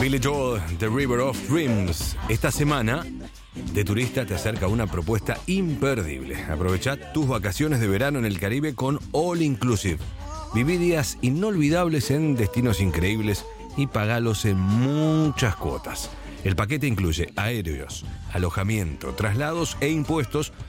Billy Joel, The River of Dreams. Esta semana, de turista te acerca una propuesta imperdible. Aprovecha tus vacaciones de verano en el Caribe con All Inclusive. Viví días inolvidables en destinos increíbles y pagalos en muchas cuotas. El paquete incluye aéreos, alojamiento, traslados e impuestos